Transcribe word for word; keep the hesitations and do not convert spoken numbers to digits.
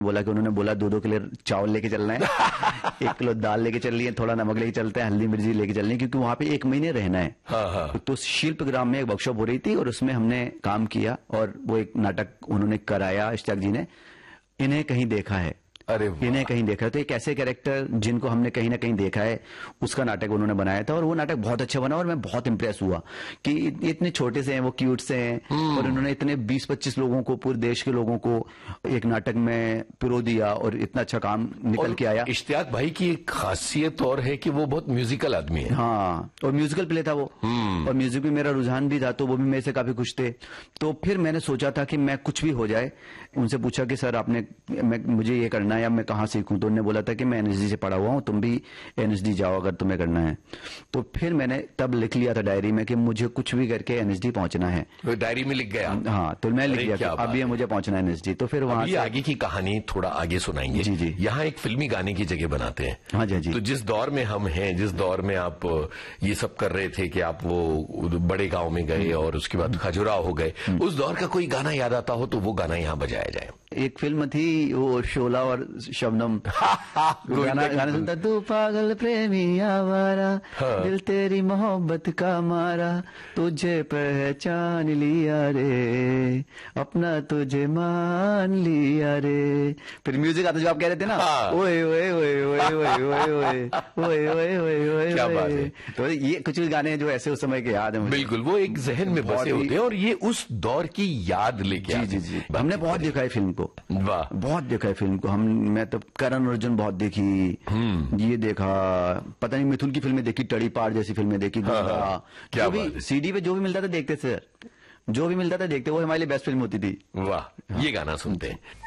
बोला कि उन्होंने बोला दो दो किलो चावल लेके चलना है, एक किलो दाल लेके चल रही है, थोड़ा नमक लेके चलते हैं, हल्दी मिर्ची लेके चलनी है, क्योंकि वहां पे एक महीने रहना है। हाँ हाँ। तो शिल्प ग्राम में एक वर्कशॉप हो रही थी और उसमें हमने काम किया और वो एक नाटक उन्होंने कराया, इश्तियाक जी ने। इन्हें कहीं देखा है, अरे इन्हें कहीं देखा है। तो एक ऐसे कैरेक्टर जिनको हमने कहीं ना कहीं देखा है, उसका नाटक उन्होंने बनाया था और वो नाटक बहुत अच्छा बना और मैं बहुत इंप्रेस हुआ कि इतने छोटे से हैं, वो क्यूट से हैं और उन्होंने इतने बीस पच्चीस लोगों को, पूरे देश के लोगों को एक नाटक में पिरो दिया और इतना अच्छा काम निकल के आया। इश्तियाक भाई की एक खासियत और है कि वो बहुत म्यूजिकल आदमी है। हाँ, और म्यूजिकल प्ले था वो, और म्यूजिक में मेरा रुझान भी था, तो वो भी मेरे से काफी खुश थे। तो फिर मैंने सोचा था कि मैं कुछ भी हो जाए, उनसे पूछा कि सर आपने मैं, मुझे ये करना है, अब मैं कहाँ सीखूं? तो उन्होंने बोला था कि मैं एनएसडी से पढ़ा हुआ हूं, तुम भी एनएसडी जाओ अगर तुम्हें करना है। तो फिर मैंने तब लिख लिया था डायरी में कि मुझे कुछ भी करके एनएसडी पहुंचना है। तो डायरी में लिख गया? हाँ, तो मैं लिख लिया कि अब ये मुझे पहुंचना है एनएसडी। तो फिर वहां से आगे की कहानी थोड़ा आगे सुनाएंगे। जी जी। यहाँ एक फिल्मी गाने की जगह बनाते हैं। हाँ जी जी। तो जिस दौर में हम हैं, जिस दौर में आप ये सब कर रहे थे कि आप वो बड़े गांव में गए और उसके बाद खजुराहो हो गए, उस दौर का कोई गाना याद आता हो तो वो गाना यहाँ बजाया जाए। एक फिल्म थी वो शोला और शबनम, गाना गाना सुनता, तू पागल प्रेमी आवारा, हाँ। दिल तेरी मोहब्बत का मारा, तुझे पहचान लिया रे, अपना तुझे मान लिया रे। फिर म्यूजिक आता जो आप कह रहे थे ना, ओए ओए ओए ओए ओए ओए ओए ओए ओए ओए ओए, क्या बात है। तो ये कुछ गाने जो ऐसे उस समय के याद है मुझे। बिल्कुल, वो एक जहन में बसे होते हैं और ये उस दौर की याद लेके। जी जी जी, हमने बहुत देखा है फिल्म को, वाह, बहुत देखा है फिल्म को। हम मैं तो करण अर्जुन बहुत देखी, ये देखा, पता नहीं मिथुन की फिल्में देखी, टड़ी पार जैसी फिल्में देखी। हाँ, हाँ, क्या भी सीडी पे जो भी मिलता था देखते थे, जो भी मिलता था देखते, वो हमारे लिए बेस्ट फिल्म होती थी। वाह, ये गाना सुनते हैं।